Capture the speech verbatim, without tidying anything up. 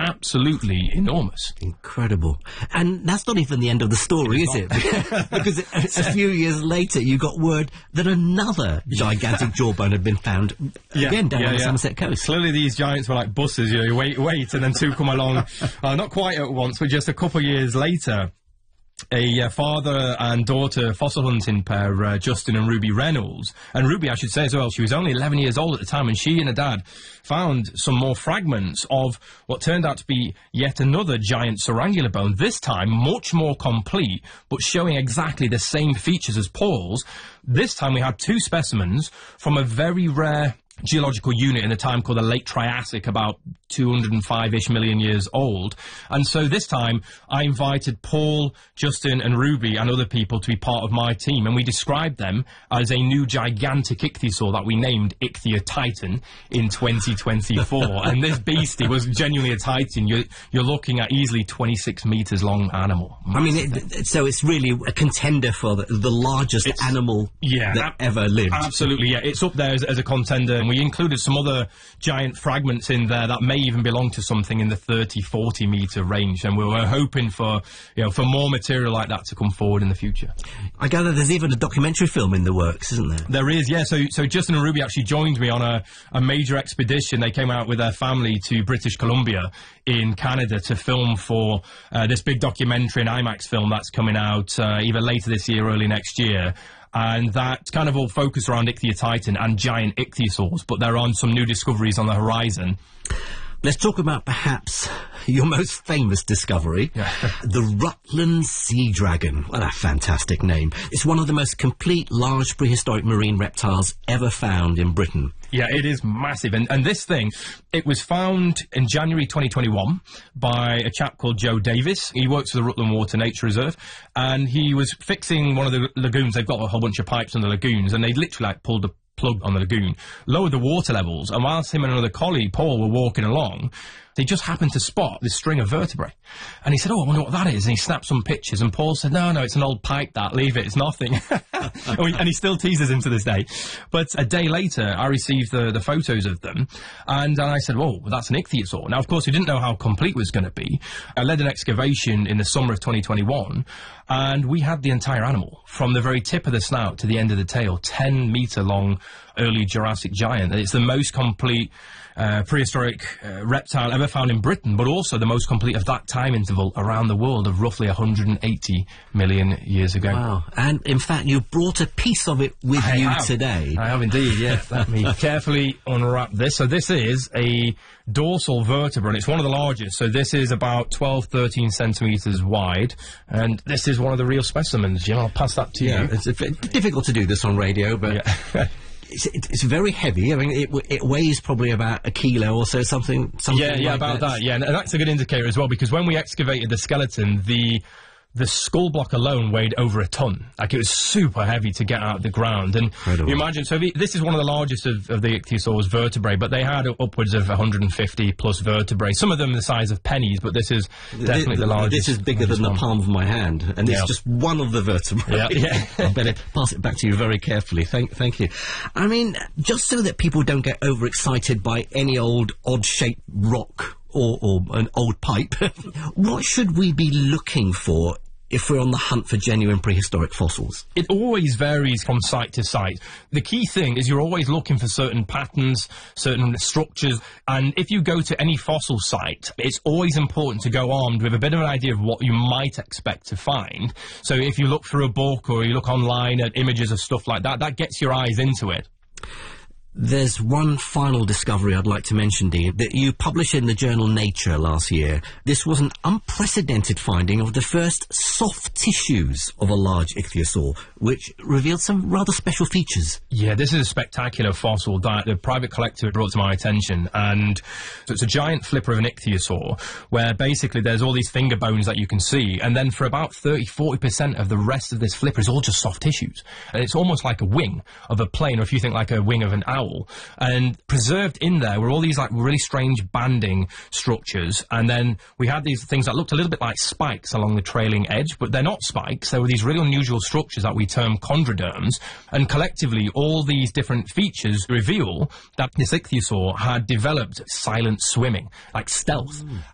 absolutely enormous. Incredible. And that's not even the end of the story, is it? Because a, a few years later, you got word that another gigantic jawbone had been found, yeah, again, down yeah, on the yeah. Somerset coast. Clearly these giants were like buses, you know, you wait, wait, and then two come along, uh, not quite at once, but just a couple of years later. A uh, father and daughter fossil hunting pair, uh, Justin and Ruby Reynolds. And Ruby, I should say as well, she was only eleven years old at the time, and she and her dad found some more fragments of what turned out to be yet another giant Sarangula bone, this time much more complete, but showing exactly the same features as Paul's. This time we had two specimens from a very rare geological unit in the time called the Late Triassic, about two hundred five-ish million years old. And so this time I invited Paul, Justin and Ruby and other people to be part of my team, and we described them as a new gigantic ichthyosaur that we named Ichthyotitan in twenty twenty-four. And this beastie was genuinely a titan. You're, you're looking at easily twenty-six metres long animal. I mean, it, so it's really a contender for the, the largest it's, animal yeah, that ever lived. Absolutely, yeah. It's up there as, as a contender. And we included some other giant fragments in there that may even belong to something in the thirty, forty metre range, and we were hoping for, you know, for more material like that to come forward in the future. I gather there's even a documentary film in the works, isn't there? There is, yeah. So, so Justin and Ruby actually joined me on a, a major expedition. They came out with their family to British Columbia in Canada to film for uh, this big documentary, an IMAX film that's coming out uh, either later this year or early next year. And that kind of all focused around Ichthyotitan and giant ichthyosaurs, but there are some new discoveries on the horizon. Let's talk about perhaps your most famous discovery, yeah. the Rutland Sea Dragon. What a fantastic name. It's one of the most complete large prehistoric marine reptiles ever found in Britain. Yeah, it is massive. And, and this thing, it was found in January twenty twenty-one by a chap called Joe Davis. He works for the Rutland Water Nature Reserve, and he was fixing one of the lagoons. They've got a whole bunch of pipes in the lagoons, and they literally like pulled the plug on the lagoon, lowered the water levels, and whilst him and another colleague, Paul, were walking along, they just happened to spot this string of vertebrae. And he said, oh, I wonder what that is. And he snapped some pictures, and Paul said, no, no, it's an old pipe, that, leave it, it's nothing. and, we, and he still teases him to this day. But a day later, I received the, the photos of them, and I said, whoa, well, that's an ichthyosaur. Now, of course, we didn't know how complete it was going to be. I led an excavation in the summer of twenty twenty-one, and we had the entire animal, from the very tip of the snout to the end of the tail, ten metre long early Jurassic giant. It's the most complete uh, prehistoric uh, reptile ever found in Britain, but also the most complete of that time interval around the world of roughly one hundred eighty million years ago. Wow. And in fact, you brought a piece of it with I you have. today. I have indeed, yes. Let me carefully unwrap this. So this is a dorsal vertebra, and it's one of the largest. So this is about twelve, thirteen centimetres wide, and this is one of the real specimens. Jim, I'll pass that to Yeah, you. it's a bit difficult to do this on radio, but Yeah. it's, it's very heavy. I mean, it, it weighs probably about a kilo or so, something. something Yeah, yeah, like about that. that, yeah. And that's a good indicator as well, because when we excavated the skeleton, the the skull block alone weighed over a ton. Like, it was super heavy to get out of the ground. And Incredible. you imagine, so the, this is one of the largest of, of the ichthyosaur's vertebrae, but they had upwards of one hundred fifty plus vertebrae. Some of them the size of pennies, but this is definitely the, the largest. This is bigger than one. the palm of my hand, and Yeah. it's just one of the vertebrae. Yeah, yeah. I better pass it back to you very carefully. Thank, thank you. I mean, just so that people don't get overexcited by any old odd-shaped rock or, or an old pipe, what should we be looking for if we're on the hunt for genuine prehistoric fossils? It always varies from site to site. The key thing is you're always looking for certain patterns, certain structures, and if you go to any fossil site, it's always important to go armed with a bit of an idea of what you might expect to find. So if you look through a book or you look online at images of stuff like that, that gets your eyes into it. There's one final discovery I'd like to mention, Dean, that you published in the journal Nature last year. This was an unprecedented finding of the first soft tissues of a large ichthyosaur, which revealed some rather special features. Yeah, this is a spectacular fossil that the private collector brought to my attention, and so it's a giant flipper of an ichthyosaur, where basically there's all these finger bones that you can see, and then for about thirty to forty percent of the rest of this flipper is all just soft tissues. And it's almost like a wing of a plane, or if you think like a wing of an owl. And preserved in there were all these like really strange banding structures, and then we had these things that looked a little bit like spikes along the trailing edge, but they're not spikes. They were these really unusual structures that we term chondroderms, and collectively all these different features reveal that this ichthyosaur had developed silent swimming, like stealth. Mm.